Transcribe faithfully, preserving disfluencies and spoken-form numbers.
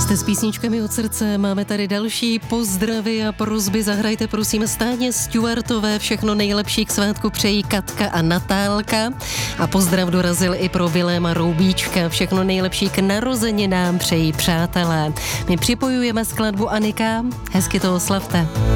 Jste s písničkami od srdce, máme tady další pozdravy a prosby. Zahrajte prosím Stáně Stuartové, všechno nejlepší k svátku přejí Katka a Natálka. A pozdrav dorazil i pro Viléma Roubíčka, všechno nejlepší k narozeninám přejí přátelé. My připojujeme skladbu Anika, hezky to oslavte.